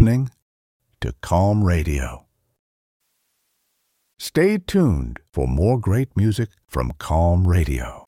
listening to Calm Radio. Stay tuned for more great music from Calm Radio.